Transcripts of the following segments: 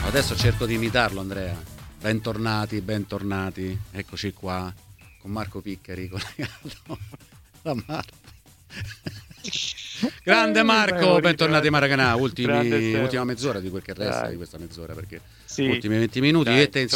Adesso cerco di imitarlo, Andrea. Bentornati, bentornati. Eccoci qua con Marco Piccheri collegato da Marte. Grande Marco, bentornati a Maracanà. Ultima mezz'ora di quel che resta di questa mezz'ora, perché ultimi 20 minuti io e te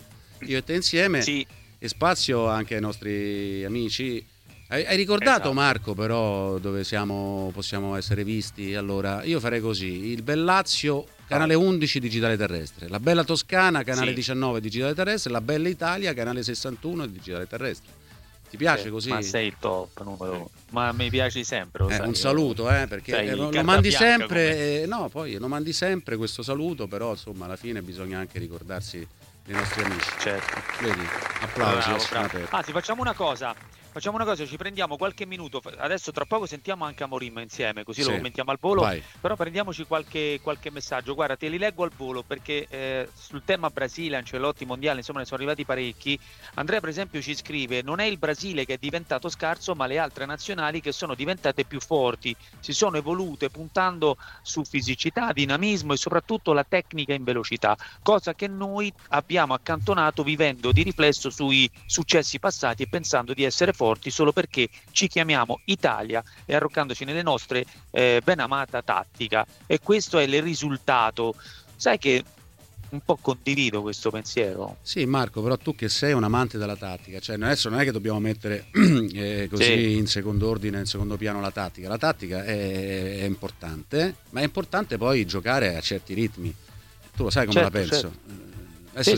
insieme Sì. E spazio anche ai nostri amici. Hai ricordato, Esatto. Marco, però dove possiamo essere visti? Allora, io farei così: il Bellazio, canale 11 digitale terrestre, la Bella Toscana, canale 19 digitale terrestre, la Bella Italia, canale 61 digitale terrestre. Ti piace così? Ma sei il top numero uno. Ma mi piaci sempre, lo sai. Un saluto, perché lo mandi sempre, no, poi lo mandi sempre questo saluto, però insomma alla fine bisogna anche ricordarsi dei nostri amici. Certo. Vedi? Applausi. Anzi, facciamo una cosa, ci prendiamo qualche minuto, adesso tra poco sentiamo anche Amorim insieme, così lo commentiamo al volo. Vai. Però prendiamoci qualche messaggio. Guarda, te li leggo al volo perché sul tema Brasile, Ancelotti, Mondiale, insomma ne sono arrivati parecchi. Andrea per esempio ci scrive: non è il Brasile che è diventato scarso, ma le altre nazionali che sono diventate più forti, si sono evolute puntando su fisicità, dinamismo e soprattutto la tecnica in velocità, cosa che noi abbiamo accantonato vivendo di riflesso sui successi passati e pensando di essere forti solo perché ci chiamiamo Italia e arroccandoci nelle nostre ben amata tattica, e questo è il risultato. Sai che un po' condivido questo pensiero. Sì, Marco, però tu che sei un amante della tattica, cioè adesso non è che dobbiamo mettere così in secondo ordine, in secondo piano la tattica è importante, ma è importante poi giocare a certi ritmi. Tu lo sai come la penso. Certo. Adesso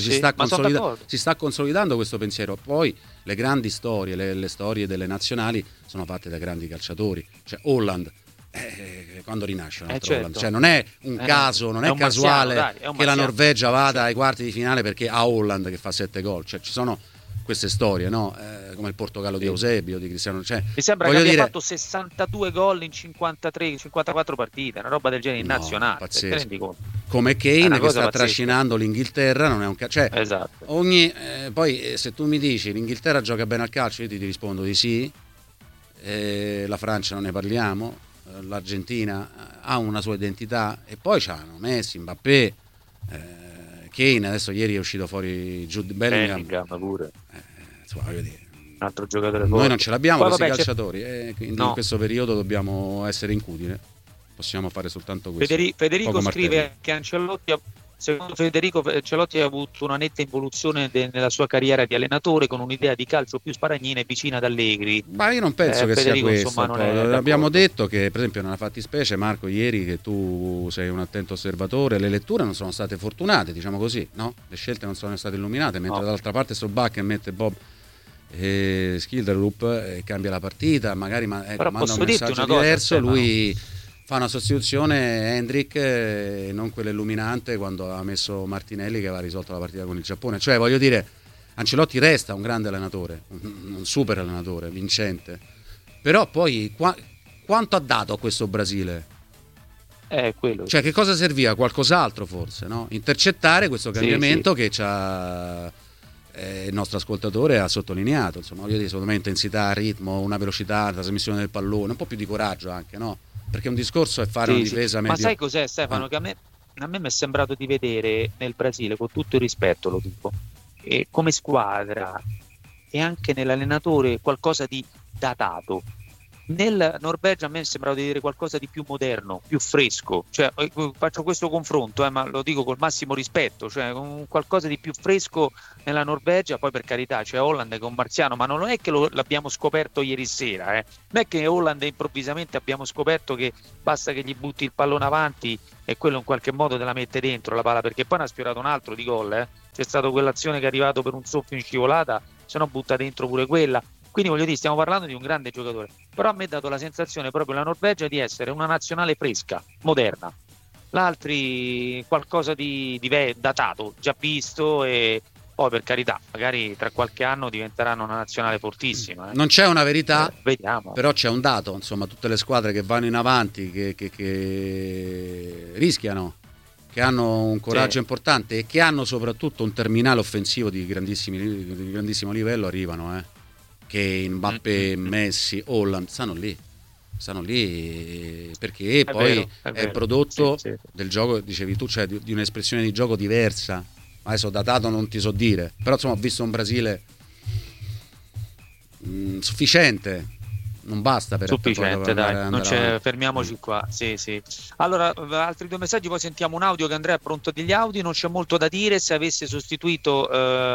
si sta consolidando questo pensiero. Poi le grandi storie, le storie delle nazionali sono fatte da grandi calciatori. Cioè Holland, quando rinasce un altro Holland? Cioè non è un caso, non è casuale marziano, che la Norvegia vada ai quarti di finale perché ha Holland che fa 7 gol. Cioè ci sono queste storie, no? Come il Portogallo di Eusebio, di Cristiano. Cioè, mi sembra che abbia fatto 62 gol in 54 partite, una roba del genere in nazionale. Ti rendi conto? Come Kane che sta trascinando l'Inghilterra, non è un cioè, esatto. Poi se tu mi dici l'Inghilterra gioca bene al calcio, io ti rispondo di sì. La Francia non ne parliamo, l'Argentina ha una sua identità, e poi c'hanno Messi, Mbappé, Kane, adesso ieri è uscito fuori Jude Bellingham pure. Voglio dire, un altro giocatore noi non ce l'abbiamo questi calciatori, quindi no. in questo periodo dobbiamo essere incudine, possiamo fare soltanto questo. Federico scrive che secondo Federico Ancelotti ha avuto una netta involuzione nella sua carriera di allenatore, con un'idea di calcio più sparagnina e vicina ad Allegri. Ma io non penso che Federico, sia questo. insomma, abbiamo detto che per esempio nella fattispecie, Marco, ieri, che tu sei un attento osservatore, le letture non sono state fortunate, diciamo così, no? Le scelte non sono state illuminate, mentre dall'altra parte Solbakken mette Bob Skilderup cambia la partita, magari manda un messaggio diverso, lui fa una sostituzione Hendrick, non quella illuminante quando ha messo Martinelli che aveva risolto la partita con il Giappone. Cioè voglio dire, Ancelotti resta un grande allenatore, un super allenatore, vincente, però poi quanto ha dato a questo Brasile? Quello. Cioè che cosa serviva? Qualcos'altro forse, no? Intercettare questo cambiamento che c'ha il nostro ascoltatore ha sottolineato, insomma, voglio dire, secondo me intensità, ritmo, una velocità, trasmissione del pallone, un po' più di coraggio anche, no? Perché un discorso è fare una difesa medio. Ma sai cos'è, Stefano? Che a me mi è sembrato di vedere nel Brasile, con tutto il rispetto lo dico, come squadra e anche nell'allenatore, qualcosa di datato. Nel Norvegia a me è sembrato di vedere qualcosa di più moderno, più fresco, cioè faccio questo confronto, ma lo dico col massimo rispetto, cioè qualcosa di più fresco nella Norvegia. Poi per carità c'è Holland che è un marziano, ma non è che l'abbiamo scoperto ieri sera, non è che Holland improvvisamente abbiamo scoperto che basta che gli butti il pallone avanti e quello in qualche modo te la mette dentro la palla, perché poi ne ha sfiorato un altro di gol, c'è stato quell'azione che è arrivato per un soffio in scivolata, se no butta dentro pure quella. Quindi voglio dire, stiamo parlando di un grande giocatore, però a me ha dato la sensazione proprio la Norvegia di essere una nazionale fresca, moderna. L'altri qualcosa di datato, già visto, e poi per carità, magari tra qualche anno diventeranno una nazionale fortissima. Non c'è una verità, vediamo. Però c'è un dato, insomma, tutte le squadre che vanno in avanti, che rischiano, che hanno un coraggio importante e che hanno soprattutto un terminale offensivo di grandissimo livello, arrivano, che Mbappé, Messi, Holland stanno lì. stanno lì perché poi è prodotto del gioco, dicevi tu, cioè di un'espressione di gioco diversa. Adesso datato non ti so dire, però insomma ho visto un Brasile sufficiente, non basta per sufficiente, dai, non c'è, fermiamoci qua. Sì. Allora, altri 2 messaggi, poi sentiamo un audio che Andrea è pronto degli audio. Non c'è molto da dire. Se avesse sostituito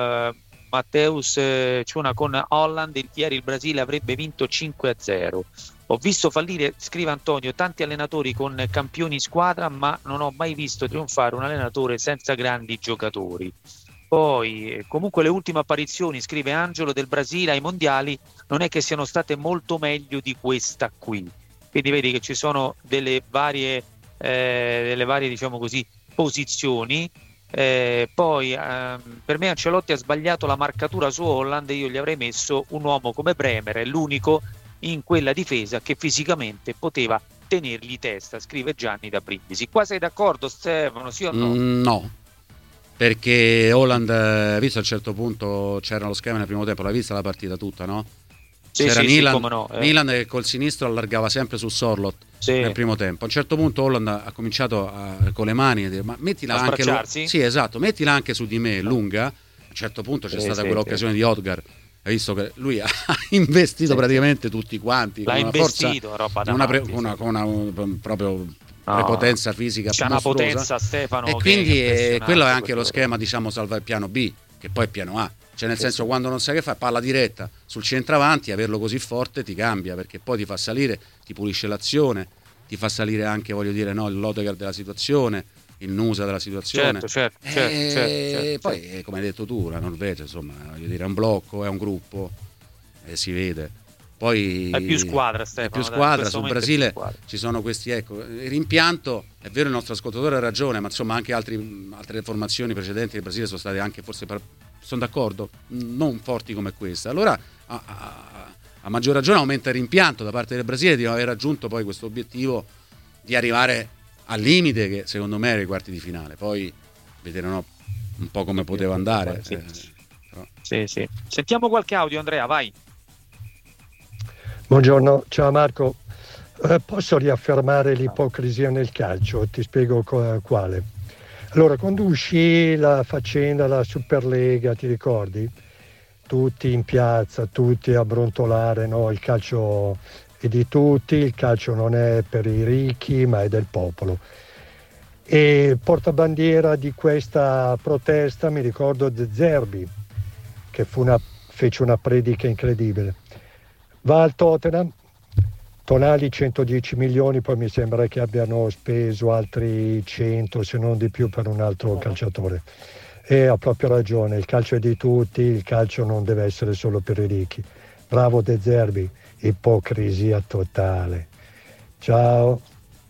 Matteus Ciuna con Holland, ieri il Brasile avrebbe vinto 5-0. Ho visto fallire, scrive Antonio, tanti allenatori con campioni in squadra, ma non ho mai visto trionfare un allenatore senza grandi giocatori. Poi, comunque, le ultime apparizioni, scrive Angelo, del Brasile ai mondiali non è che siano state molto meglio di questa qui. Quindi vedi che ci sono delle varie diciamo così, posizioni. Poi per me Ancelotti ha sbagliato la marcatura su Holland. Io gli avrei messo un uomo come Bremer, è l'unico in quella difesa che fisicamente poteva tenergli testa, scrive Gianni da Brindisi. Qua sei d'accordo, Stefano, sì o no? No, perché Holland, visto a un certo punto c'era lo schema nel primo tempo, l'hai vista la partita tutta, no? C'era Milan che col sinistro allargava sempre su Sorloth nel primo tempo. A un certo punto Holland ha cominciato con le mani a dire ma mettila anche mettila anche su di me, lunga. A un certo punto c'è stata quell'occasione di Odgar. Hai visto che lui ha investito praticamente tutti quanti, l'ha investito, con una proprio prepotenza fisica, c'è una potenza, Stefano, e quindi quello è anche lo schema, diciamo, salva il piano B, che poi è piano A, cioè nel senso quando non sai che fare, palla diretta sul centravanti, averlo così forte ti cambia, perché poi ti fa salire, ti pulisce l'azione, ti fa salire anche, voglio dire, no, il Lodegaard della situazione, il Nusa della situazione. Certo. Poi come hai detto tu, la Norvegia, insomma, voglio dire, è un blocco, è un gruppo, si vede. Poi è più squadra, Stefano. È più squadra, sul Brasile ci sono questi, il rimpianto, è vero, il nostro ascoltatore ha ragione, ma insomma anche altre formazioni precedenti del Brasile sono state anche, forse, sono d'accordo, non forti come questa. Allora a maggior ragione aumenta il rimpianto da parte del Brasile di non aver raggiunto poi questo obiettivo di arrivare al limite, che secondo me era i quarti di finale. Poi vedremo un po' come poteva andare. Sì. Sentiamo qualche audio, Andrea, vai. Buongiorno, ciao Marco. Posso riaffermare l'ipocrisia nel calcio? Ti spiego quale. Allora, quando uscì la faccenda, la Superlega, ti ricordi? Tutti in piazza, tutti a brontolare, no? Il calcio è di tutti, il calcio non è per i ricchi, ma è del popolo. E portabandiera di questa protesta, mi ricordo, De Zerbi, che fece una predica incredibile. Va al Tottenham, Tonali 110 milioni, poi mi sembra che abbiano speso altri 100, se non di più, per un altro calciatore. E ha proprio ragione, il calcio è di tutti, il calcio non deve essere solo per i ricchi. Bravo De Zerbi, ipocrisia totale. Ciao.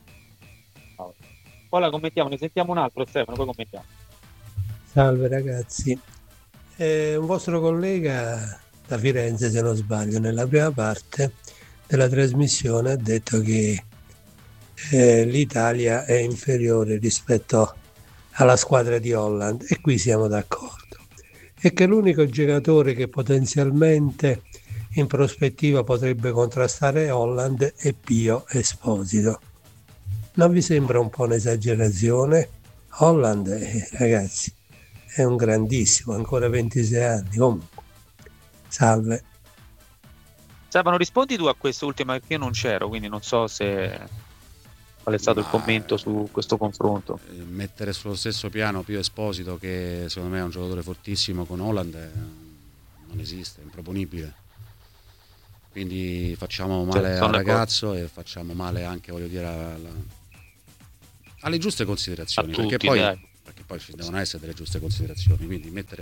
Poi la commentiamo, ne sentiamo un altro, Stefano, poi commentiamo. Salve ragazzi, un vostro collega da Firenze, se non sbaglio, nella prima parte della trasmissione ha detto che l'Italia è inferiore rispetto alla squadra di Holland, e qui siamo d'accordo, e che l'unico giocatore che potenzialmente in prospettiva potrebbe contrastare Holland è Pio Esposito. Non vi sembra un po' un'esagerazione? Holland, ragazzi, è un grandissimo, ancora 26 anni, comunque. Salve. Stefano, rispondi tu a quest'ultima, perché io non c'ero, quindi non so qual è stato il commento su questo confronto. Mettere sullo stesso piano Pio Esposito, che secondo me è un giocatore fortissimo, con Holland, non esiste, è improponibile. Quindi facciamo male al ragazzo e facciamo male anche, voglio dire, alle giuste considerazioni, perché poi ci devono essere delle giuste considerazioni, quindi mettere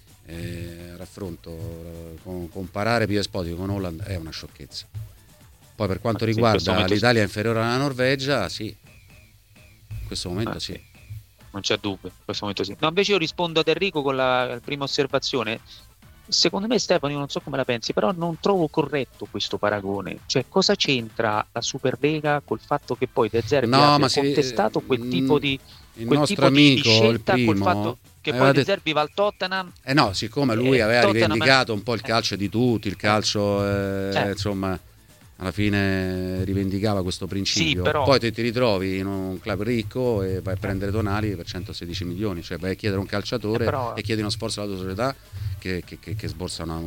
raffronto, comparare Pio Esposito con Holland è una sciocchezza. Poi per quanto riguarda l'Italia inferiore alla Norvegia, sì, in questo momento sì. Non c'è dubbio, in questo momento sì. No, invece io rispondo ad Enrico con la prima osservazione. Secondo me, Stefano, io non so come la pensi, però non trovo corretto questo paragone. Cioè, cosa c'entra la Superlega col fatto che poi De Zerbi abbia contestato quel tipo di scelta, col fatto che poi De Zerbi va al Tottenham? No, siccome lui aveva rivendicato un po' il calcio di tutti, il calcio insomma, alla fine rivendicava questo principio. Sì, però... Poi ti ritrovi in un club ricco e vai a prendere Tonali per 116 milioni, cioè vai a chiedere un calciatore e chiedi uno sforzo alla tua società che sborsa una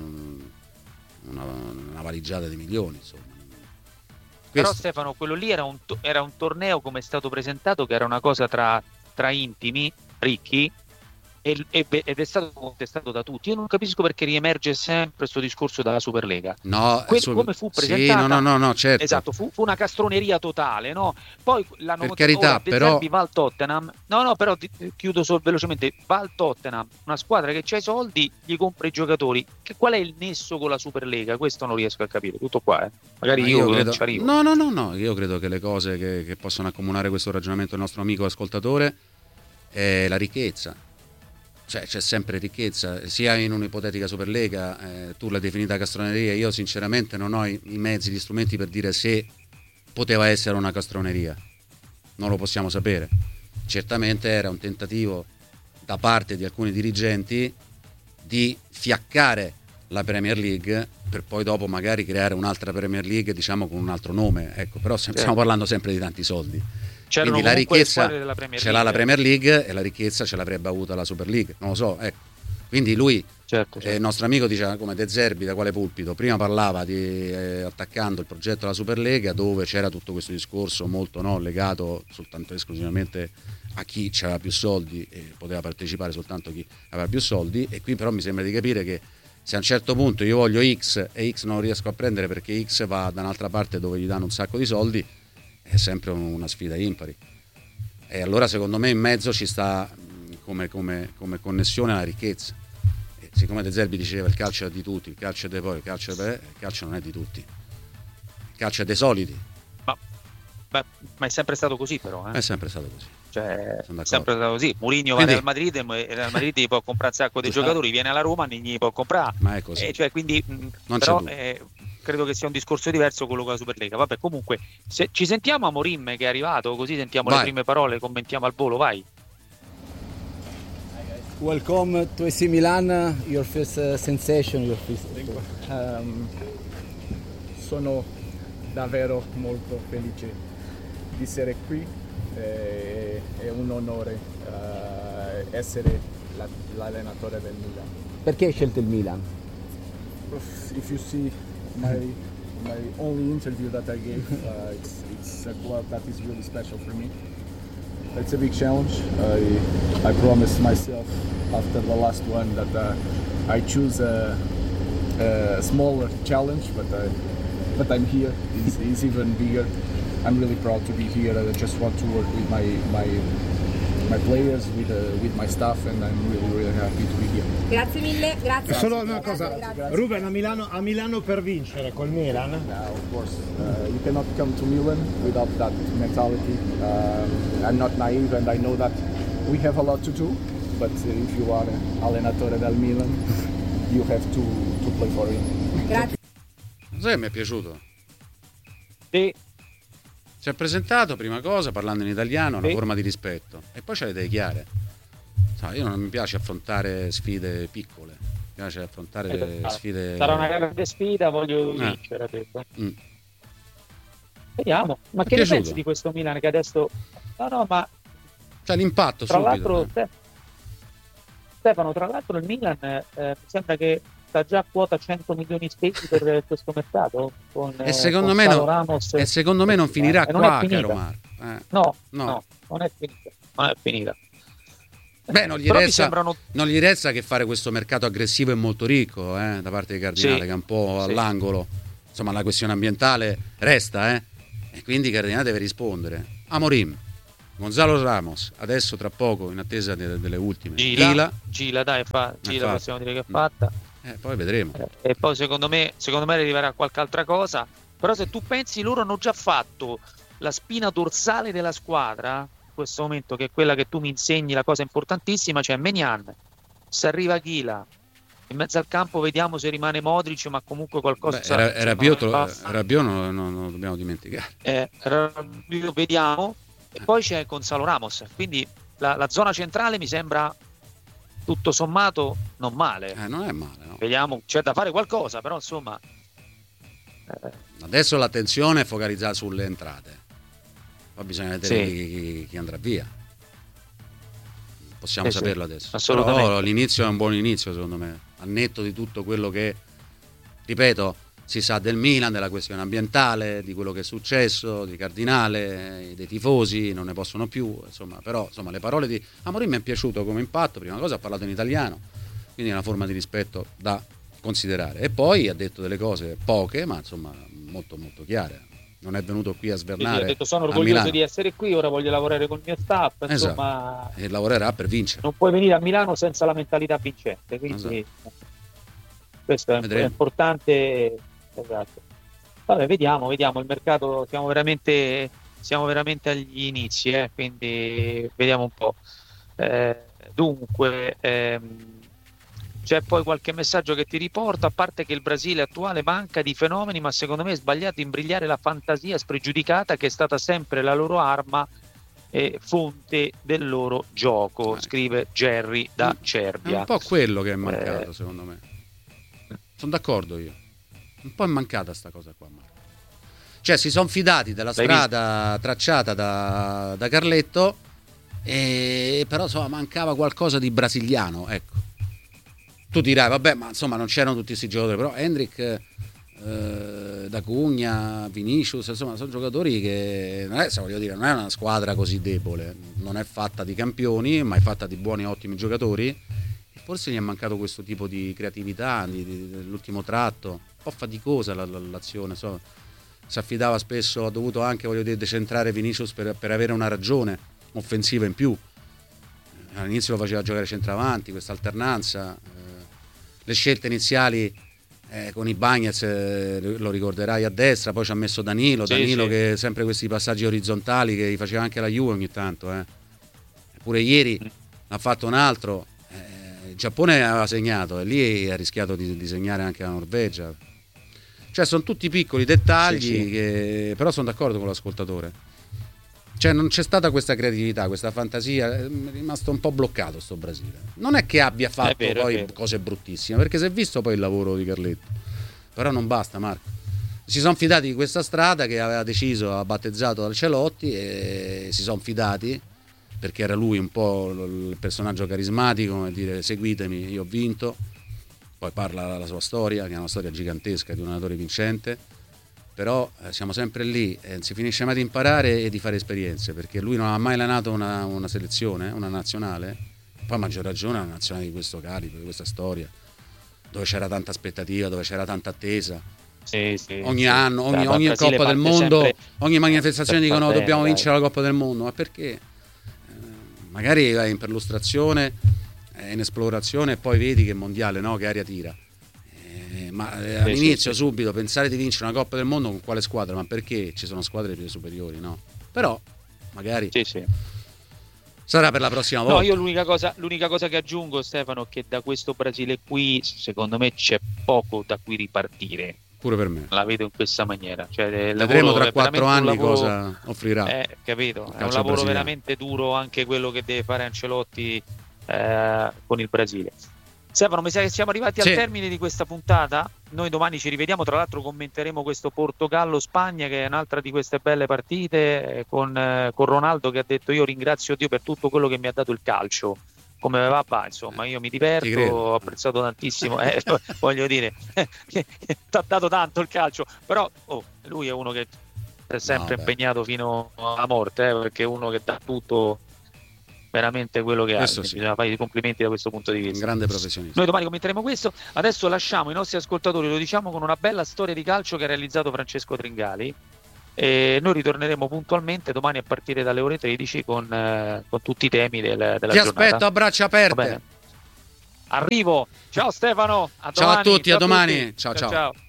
valigiata di milioni, insomma. Però Stefano, quello lì era un torneo, come è stato presentato, che era una cosa tra intimi, ricchi, ed è stato contestato da tutti. Io non capisco perché riemerge sempre questo discorso della Superlega. No, come fu presentata, sì, no, certo. Esatto, fu una castroneria totale, no? Poi l'hanno per carità, però va al Tottenham. Però chiudo velocemente, va al Tottenham, una squadra che c'ha i soldi, gli compra i giocatori. Qual è il nesso con la Superlega? Questo non riesco a capire, tutto qua, Magari io credo, ci arrivo. No, io credo che le cose che possono accomunare questo ragionamento del nostro amico ascoltatore è la ricchezza. Cioè c'è sempre ricchezza, sia in un'ipotetica Superlega, tu l'hai definita castroneria, io sinceramente non ho i mezzi, gli strumenti per dire se poteva essere una castroneria, non lo possiamo sapere. Certamente era un tentativo da parte di alcuni dirigenti di fiaccare la Premier League per poi dopo magari creare un'altra Premier League, diciamo con un altro nome, ecco, però stiamo parlando sempre di tanti soldi. C'erano quindi la ricchezza ce l'ha la Premier League e la ricchezza ce l'avrebbe avuta la Super League, non lo so, ecco. Quindi lui, certo. Il nostro amico diceva come De Zerbi, da quale pulpito, prima parlava di attaccando il progetto della Superlega, dove c'era tutto questo discorso molto legato soltanto e esclusivamente a chi aveva più soldi e poteva partecipare soltanto chi aveva più soldi, e qui però mi sembra di capire che se a un certo punto io voglio X e X non riesco a prendere perché X va da un'altra parte dove gli danno un sacco di soldi, è sempre una sfida impari. E allora secondo me in mezzo ci sta come connessione alla ricchezza. E siccome De Zerbi diceva il calcio è di tutti, il calcio è di poi, il calcio non è di tutti, il calcio è dei soliti. Ma è sempre stato così, però. È sempre stato così. Cioè, è sempre stato così. Mourinho va al Madrid e Real Madrid gli può comprare un sacco di giocatori, viene alla Roma e gli può comprare. Ma è così. Quindi, non però, c'è credo che sia un discorso diverso quello con la Superlega. Vabbè, comunque, se ci sentiamo Amorim che è arrivato, così sentiamo le prime parole, commentiamo al volo, vai. Welcome to AC Milan, your first sensation, your first... sono davvero molto felice di essere qui, è un onore essere l'allenatore del Milan. Perché hai scelto il Milan? If you see my only interview that I gave, it's a club that is really special for me. It's a big challenge. I promised myself after the last one that I choose a smaller challenge, but I'm here. It's even bigger. I'm really proud to be here. I just want to work with my players, with my staff, and I'm really happy to be here. Grazie mille, grazie. Solo una cosa, grazie. Ruben, a Milano per vincere col Milan? Yeah, of course. You cannot come to Milan without that mentality. I'm not naive, and I know that we have a lot to do. But if you are allenatore del Milan, you have to play for him. Grazie. Sai, mi è piaciuto. Sì. Si è presentato, prima cosa, parlando in italiano, una forma di rispetto, e poi c'ha le idee chiare. Io non mi piace affrontare sfide piccole, mi piace affrontare sfide. Sarà una grande sfida, voglio vincere. Vediamo, ma che ne pensi di questo Milan che adesso... No, ma... C'è l'impatto tra subito. L'altro, Stefano, tra l'altro il Milan mi sembra che sta già a quota 100 milioni spesi per questo mercato e secondo me non finirà qua, caro Marco. No, non è finita. Beh, non gli resta che fare questo mercato aggressivo e molto ricco da parte di Cardinale, che è un po' all'angolo. Insomma, la questione ambientale resta, e quindi Cardinale deve rispondere. Amorim, Gonzalo Ramos, adesso tra poco in attesa delle ultime. Gila, dai, Gila possiamo dire che è fatta. Poi vedremo. E poi secondo me arriverà qualche altra cosa. Però se tu pensi, loro hanno già fatto la spina dorsale della squadra in questo momento, che è quella che tu mi insegni, la cosa importantissima, cioè Maignan. Se arriva Gila in mezzo al campo, vediamo se rimane Modric, ma comunque qualcosa. Rabiot non dobbiamo dimenticare. Rabiot, vediamo. E poi c'è Gonzalo Ramos, quindi la zona centrale mi sembra tutto sommato non male. Non è male, no? Vediamo, c'è da fare qualcosa, però insomma Adesso l'attenzione è focalizzata sulle entrate, poi bisogna vedere chi andrà via. Possiamo saperlo adesso. Però l'inizio è un buon inizio, secondo me, al netto di tutto quello che, ripeto, si sa del Milan, della questione ambientale, di quello che è successo, di Cardinale, dei tifosi, non ne possono più, insomma. Però insomma, le parole di Amorim mi è piaciuto come impatto. Prima cosa ha parlato in italiano, quindi è una forma di rispetto da considerare, e poi ha detto delle cose poche ma insomma molto molto chiare. Non è venuto qui a svernare. Ha detto: sono orgoglioso di essere qui, ora voglio lavorare col mio staff, insomma, e lavorerà per vincere. Non puoi venire a Milano senza la mentalità vincente, quindi questo è importante. Esatto. Vabbè, vediamo il mercato, siamo veramente agli inizi, quindi vediamo un po'. Dunque c'è poi qualche messaggio che ti riporta, a parte che il Brasile attuale manca di fenomeni, ma secondo me è sbagliato imbrigliare la fantasia spregiudicata che è stata sempre la loro arma e fonte del loro gioco, scrive Jerry da Cervia. È un po' quello che è mancato, secondo me. Sono d'accordo io. Un po' è mancata sta cosa qua, Marco. Cioè si sono fidati della strada tracciata da Carletto, però insomma mancava qualcosa di brasiliano, ecco. Tu dirai, vabbè, ma insomma non c'erano tutti questi giocatori, però Hendrick, D'Acunha, Vinicius, insomma sono giocatori che non è una squadra così debole, non è fatta di campioni, ma è fatta di buoni, ottimi giocatori, e forse gli è mancato questo tipo di creatività dell'ultimo tratto, un po' faticosa l'azione, si affidava spesso, ha dovuto anche decentrare Vinicius per avere una ragione offensiva in più. All'inizio lo faceva giocare centravanti, questa alternanza, le scelte iniziali con i Bagnez, lo ricorderai, a destra, poi ci ha messo Danilo che sempre questi passaggi orizzontali che gli faceva anche la Juve ogni tanto, pure ieri ha fatto un altro, il Giappone aveva segnato e lì ha rischiato di segnare anche la Norvegia. Cioè sono tutti piccoli dettagli che però sono d'accordo con l'ascoltatore. Cioè non c'è stata questa creatività, questa fantasia, è rimasto un po' bloccato sto Brasile. Non è che abbia fatto cose bruttissime, perché si è visto poi il lavoro di Carletto, però non basta, Marco. Si sono fidati di questa strada che aveva deciso, ha battezzato Ancelotti, e si sono fidati perché era lui un po' il personaggio carismatico, come dire seguitemi, io ho vinto. Poi parla la sua storia, che è una storia gigantesca di un allenatore vincente. Però siamo sempre lì, si finisce mai di imparare e di fare esperienze, perché lui non ha mai allenato una selezione, una nazionale, poi a maggior ragione una nazionale di questo calibro, di questa storia, dove c'era tanta aspettativa, dove c'era tanta attesa. Ogni anno, ogni Coppa del Mondo, ogni manifestazione dicono dobbiamo vincere la Coppa del Mondo, ma perché? Magari vai in perlustrazione, in esplorazione e poi vedi che mondiale, no? Che aria tira. Ma all'inizio subito pensare di vincere una Coppa del Mondo con quale squadra? Ma perché ci sono squadre più superiori, no? Però magari sarà per la prossima volta. No, io l'unica cosa che aggiungo, Stefano, è che da questo Brasile qui secondo me c'è poco da cui ripartire. Pure per me. La vedo in questa maniera. Cioè, vedremo tra 4 anni cosa offrirà. Capito? È un lavoro veramente duro anche quello che deve fare Ancelotti con il Brasile. Stefano, mi sa che siamo arrivati al termine di questa puntata. Noi domani ci rivediamo, tra l'altro commenteremo questo Portogallo-Spagna, che è un'altra di queste belle partite, con Ronaldo che ha detto: io ringrazio Dio per tutto quello che mi ha dato il calcio. Come va, insomma, io mi diverto, ho apprezzato tantissimo, voglio dire, ti ha dato tanto il calcio, però lui è uno che è sempre impegnato fino alla morte, perché è uno che dà tutto, veramente quello che ha. Bisogna fare i complimenti da questo punto di vista. Un grande professionista. Noi domani commenteremo questo. Adesso lasciamo i nostri ascoltatori, lo diciamo, con una bella storia di calcio che ha realizzato Francesco Tringali, e noi ritorneremo puntualmente domani a partire dalle ore 13 con tutti i temi della giornata. Ti aspetto a braccia aperte. Arrivo. Ciao Stefano, ciao a tutti, a domani. Ciao.